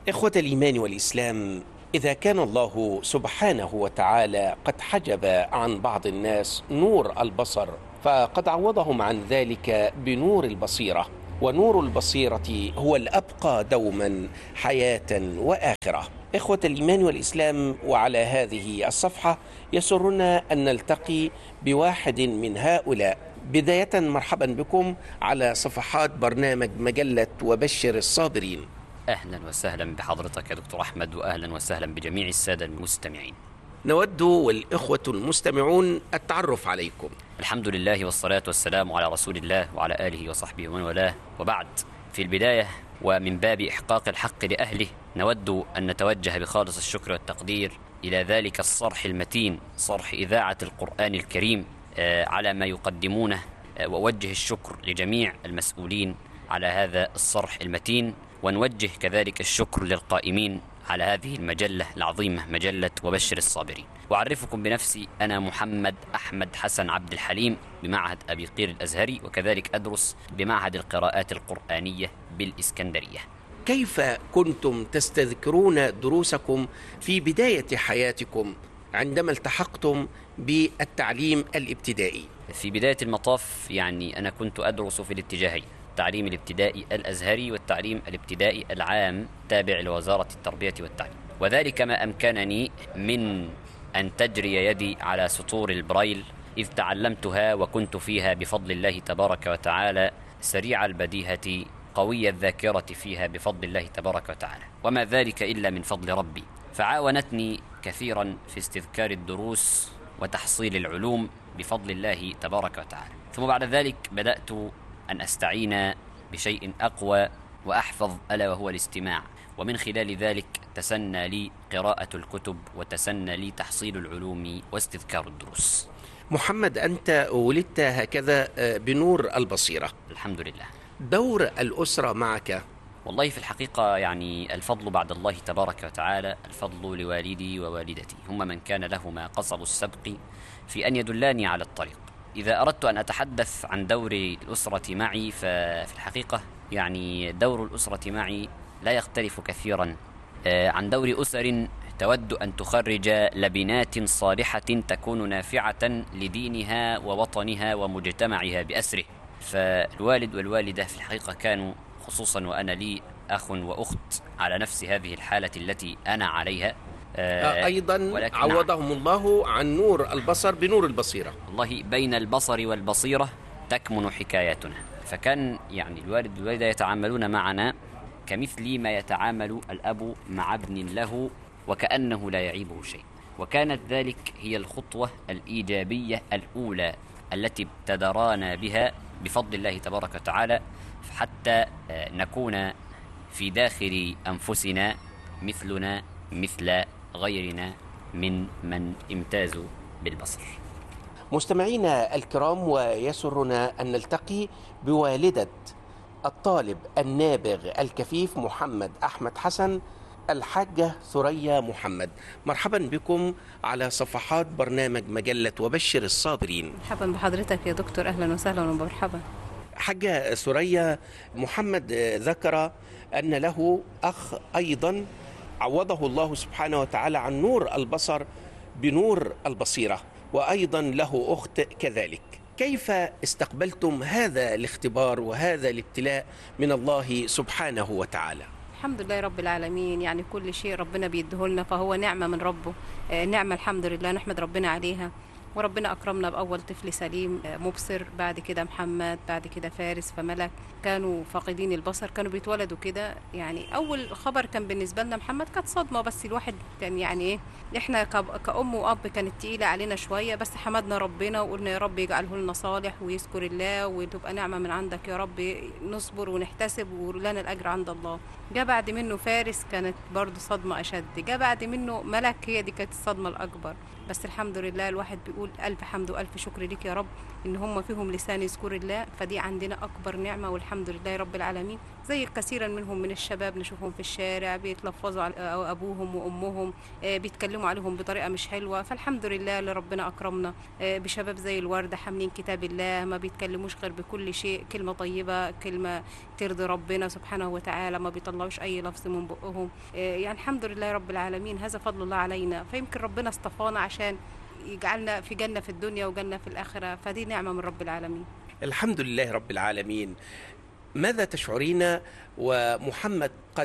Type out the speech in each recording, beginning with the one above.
إخوة الإيمان والإسلام، إذا كان الله سبحانه وتعالى قد حجب عن بعض الناس نور البصر، فقد عوضهم عن ذلك بنور البصيرة، ونور البصيرة هو الأبقى دوما حياة وآخرة. إخوة الإيمان والإسلام، وعلى هذه الصفحة يسرنا أن نلتقي بواحد من هؤلاء. بداية مرحبا بكم على صفحات برنامج مجلة وبشر الصابرين. أهلا وسهلا بحضرتك يا دكتور أحمد، وأهلا وسهلا بجميع السادة المستمعين. نود والإخوة المستمعون التعرف عليكم. الحمد لله والصلاة والسلام على رسول الله وعلى آله وصحبه ومن والاه، وبعد. في البداية ومن باب إحقاق الحق لأهله، نود أن نتوجه بخالص الشكر والتقدير إلى ذلك الصرح المتين، صرح إذاعة القرآن الكريم، على ما يقدمونه، وأوجه الشكر لجميع المسؤولين على هذا الصرح المتين، ونوجه كذلك الشكر للقائمين على هذه المجلة العظيمة، مجلة وبشر الصابرين. وأعرفكم بنفسي، أنا محمد أحمد حسن عبد الحليم بمعهد أبي قير الأزهري، وكذلك أدرس بمعهد القراءات القرآنية بالإسكندرية. كيف كنتم تستذكرون دروسكم في بداية حياتكم عندما التحقتم بالتعليم الابتدائي؟ في بداية المطاف أنا كنت أدرس في الاتجاهين، التعليم الابتدائي الأزهري والتعليم الابتدائي العام تابع لوزارة التربية والتعليم، وذلك ما أمكنني من أن تجري يدي على سطور البرايل، إذ تعلمتها وكنت فيها بفضل الله تبارك وتعالى سريع البديهة قوي الذاكرة فيها بفضل الله تبارك وتعالى، وما ذلك إلا من فضل ربي، فعاونتني كثيرا في استذكار الدروس وتحصيل العلوم بفضل الله تبارك وتعالى. ثم بعد ذلك بدأت أن أستعين بشيء أقوى وأحفظ، ألا وهو الاستماع، ومن خلال ذلك تسنى لي قراءة الكتب، وتسنى لي تحصيل العلوم واستذكار الدروس. محمد، أنت ولدت هكذا بنور البصيرة، الحمد لله. دور الأسرة معك؟ والله في الحقيقة الفضل بعد الله تبارك وتعالى، الفضل لوالدي ووالدتي، هم من كان لهما قصب السبق في أن يدلاني على الطريق. إذا أردت أن أتحدث عن دور الأسرة معي، ففي الحقيقة دور الأسرة معي لا يختلف كثيرا عن دور أسر تود أن تخرج لبنات صالحة تكون نافعة لدينها ووطنها ومجتمعها بأسره. فالوالد والوالدة في الحقيقة كانوا، خصوصا وأنا لي أخ وأخت على نفس هذه الحالة التي أنا عليها، أيضا عوضهم الله عن نور البصر بنور البصيرة. والله بين البصر والبصيرة تكمن حكاياتنا. فكان الوالد والوالدة يتعاملون معنا كمثل ما يتعامل الأب مع ابن له، وكأنه لا يعيبه شيء. وكانت ذلك هي الخطوة الإيجابية الأولى التي ابتدرانا بها بفضل الله تبارك وتعالى، حتى نكون في داخل أنفسنا مثلنا مثل غيرنا من امتازوا بالبصر. مستمعينا الكرام، ويسرنا أن نلتقي بوالدة الطالب النابغ الكفيف محمد أحمد حسن، الحاجة ثريا محمد. مرحبا بكم على صفحات برنامج مجلة وبشر الصابرين. مرحبا بحضرتك يا دكتور، أهلا وسهلا ومرحبا. حاجة ثريا، محمد ذكر أن له أخ أيضا عوضه الله سبحانه وتعالى عن نور البصر بنور البصيرة، وأيضا له أخت كذلك. كيف استقبلتم هذا الاختبار وهذا الابتلاء من الله سبحانه وتعالى؟ الحمد لله رب العالمين، كل شيء ربنا بيديهولنا فهو نعمة من ربه، نعمة الحمد لله نحمد ربنا عليها. وربنا أكرمنا بأول طفل سليم مبصر، بعد كده محمد، بعد كده فارس، فملك كانوا فاقدين البصر، كانوا بيتولدوا كده. أول خبر كان بالنسبة لنا محمد كانت صدمة، بس الواحد كان إحنا كأم وأب كانت تقيلة علينا شوية، بس حمدنا ربنا وقلنا يا رب يجعله لنا صالح ويذكر الله وتبقى نعمة من عندك يا رب، نصبر ونحتسب ولنا الأجر عند الله. جاء بعد منه فارس، كانت برضو صدمة أشد. جاء بعد منه ملك، هي دي كانت الصدمة الأكبر. بس الحمد لله الواحد بيقول ألف حمد وألف شكر ليك يا رب إن هم فيهم لسان يذكر الله، فدي عندنا أكبر نعمة والحمد لله رب العالمين. زي كثيرا منهم من الشباب نشوفهم في الشارع بيتلفظوا على أبوهم وأمهم، بيتكلموا عليهم بطريقة مش حلوة، فالحمد لله اللي ربنا أكرمنا بشباب زي الوردة حاملين كتاب الله، ما بيتكلموش غير بكل شيء كلمة طيبة، كلمة ترضي ربنا سبحانه وتعالى، ما بيطلعوش أي لفظ من بقهم. يعني الحمد لله رب العالمين، هذا فضل الله علينا. فيمكن ربنا اصطفانا عشان يجعلنا في جنة في الدنيا وجنة في الآخرة، فدي نعمة من رب العالمين. الحمد لله رب العالمين. ماذا تشعرين ومحمد قد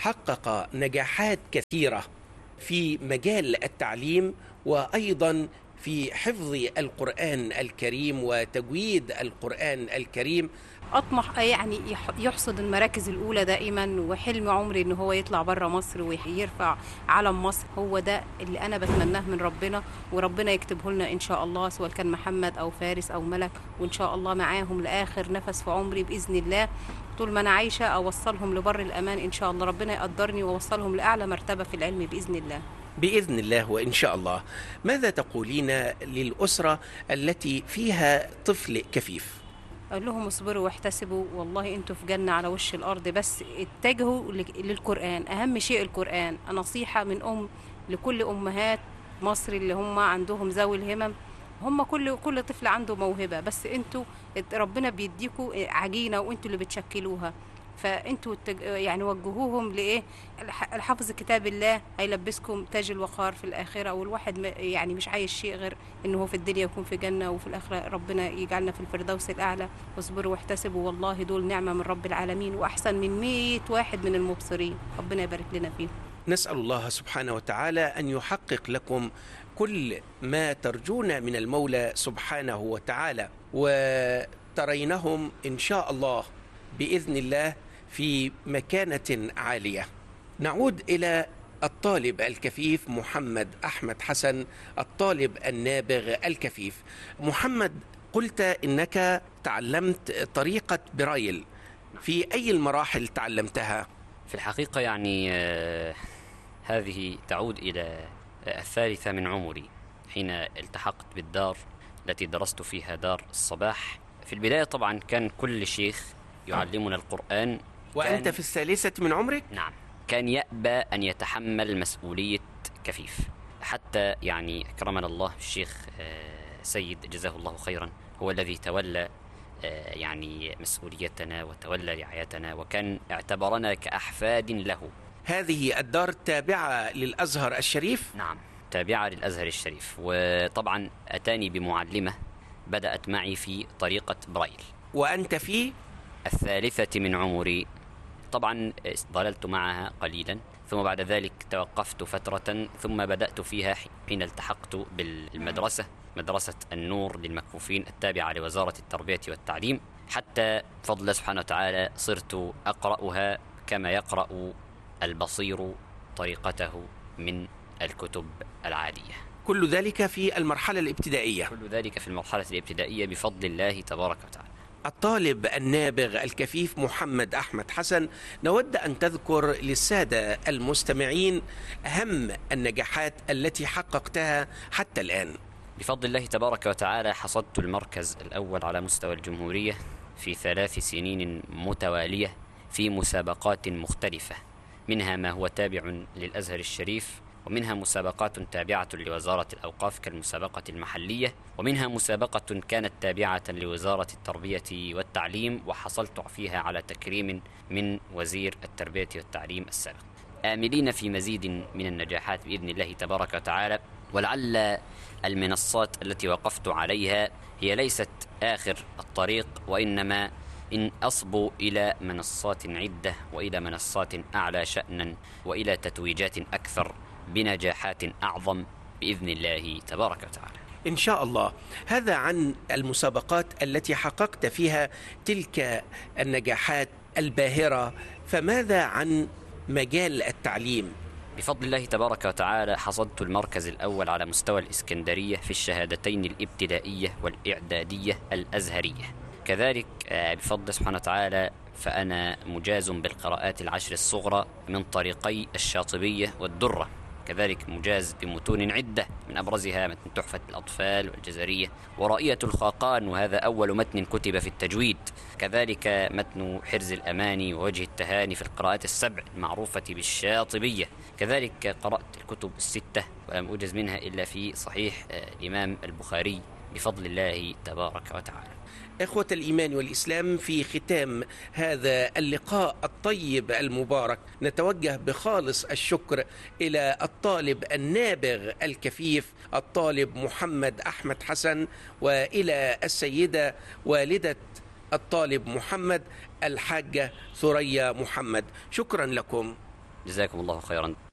حقق نجاحات كثيرة في مجال التعليم وأيضا في حفظ القرآن الكريم وتجويد القرآن الكريم؟ أطمح يعني يحصد المراكز الأولى دائما، وحلم عمري إن هو يطلع بره مصر ويرفع علم مصر. هو ده اللي أنا بتمناه من ربنا، وربنا يكتبه لنا إن شاء الله، سواء كان محمد أو فارس أو ملك، وإن شاء الله معاهم لآخر نفس في عمري بإذن الله. طول ما أنا عايشة أوصلهم لبر الأمان إن شاء الله، ربنا يقدرني وأوصلهم لأعلى مرتبة في العلم بإذن الله. بإذن الله وإن شاء الله. ماذا تقولين للأسرة التي فيها طفل كفيف؟ أقول لهم اصبروا واحتسبوا، والله انتوا في جنة على وش الأرض، بس اتجهوا للقرآن، أهم شيء القرآن. نصيحة من لكل أمهات مصر اللي هم عندهم ذوي الهمم. هم كل طفل عنده موهبة، بس انتوا ربنا بيديكوا عجينة وانتوا اللي بتشكلوها، فانتوا يعني وجهوهم لايه؟ الحفظ كتاب الله هيلبسكم تاج الوقار في الاخره، والواحد يعني مش عايز شيء غير انه هو في الدنيا يكون في جنه، وفي الاخره ربنا يجعلنا في الفردوس الاعلى. واصبروا واحتسبوا، والله دول نعمه من رب العالمين، واحسن من 100 واحد من المبصرين، ربنا يبارك لنا فيهم. نسأل الله سبحانه وتعالى أن يحقق لكم كل ما ترجون من المولى سبحانه وتعالى، وترينهم إن شاء الله بإذن الله في مكانة عالية. نعود إلى الطالب الكفيف محمد أحمد حسن، الطالب النابغ الكفيف. محمد، قلت إنك تعلمت طريقة برايل، في أي المراحل تعلمتها؟ في الحقيقة يعني هذه تعود إلى الثالثة من عمري، حين التحقت بالدار التي درست فيها، دار الصباح. في البداية طبعا كان كل شيخ يعلمنا القرآن. وأنت في الثالثة من عمرك؟ نعم. كان يأبى أن يتحمل مسؤولية كفيف، حتى يعني أكرمنا الله الشيخ سيد جزاه الله خيرا، هو الذي تولى يعني مسؤوليتنا وتولى رعايتنا، وكان اعتبرنا كأحفاد له. هذه الدار تابعة للأزهر الشريف؟ نعم، تابعة للأزهر الشريف. وطبعا أتاني بمعلمة بدأت معي في طريقة برايل. وأنت في الثالثة من عمري. طبعا ظللت معها قليلا، ثم بعد ذلك توقفت فترة، ثم بدأت فيها حين التحقت بالمدرسة، مدرسة النور للمكفوفين التابعة لوزارة التربية والتعليم، حتى بفضل الله سبحانه وتعالى صرت أقرأها كما يقرأ البصير طريقته من الكتب العادية. كل ذلك في المرحلة الابتدائية؟ كل ذلك في المرحلة الابتدائية بفضل الله تبارك وتعالى. الطالب النابغ الكفيف محمد أحمد حسن، نود أن تذكر للسادة المستمعين أهم النجاحات التي حققتها حتى الآن. بفضل الله تبارك وتعالى حصدت المركز الأول على مستوى الجمهورية في 3 سنين متوالية في مسابقات مختلفة، منها ما هو تابع للأزهر الشريف، ومنها مسابقات تابعة لوزارة الأوقاف كالمسابقة المحلية، ومنها مسابقة كانت تابعة لوزارة التربية والتعليم، وحصلت فيها على تكريم من وزير التربية والتعليم السابق. آملين في مزيد من النجاحات بإذن الله تبارك وتعالى، ولعل المنصات التي وقفت عليها هي ليست آخر الطريق، وإنما إن أصبوا إلى منصات عدة، وإلى منصات أعلى شأنا، وإلى تتويجات أكثر بنجاحات أعظم بإذن الله تبارك وتعالى إن شاء الله. هذا عن المسابقات التي حققت فيها تلك النجاحات الباهرة، فماذا عن مجال التعليم؟ بفضل الله تبارك وتعالى حصدت المركز الأول على مستوى الإسكندرية في الشهادتين الابتدائية والإعدادية الأزهرية. كذلك بفضل سبحانه وتعالى فأنا مجاز بالقراءات 10 الصغرى من طريقي الشاطبية والدرة، كذلك مجاز بمتون عدة، من أبرزها متن تحفة الأطفال والجزرية ورائية الخاقان، وهذا أول متن كتب في التجويد. كذلك متن حرز الأماني ووجه التهاني في القراءات السبع المعروفة بالشاطبية. كذلك قرأت الكتب الستة ولم أوجز منها إلا في صحيح الإمام البخاري بفضل الله تبارك وتعالى. إخوة الإيمان والإسلام، في ختام هذا اللقاء الطيب المبارك نتوجه بخالص الشكر إلى الطالب النابغ الكفيف الطالب محمد أحمد حسن، وإلى السيدة والدة الطالب محمد الحاجة ثريا محمد. شكرا لكم، جزاكم الله خيرا.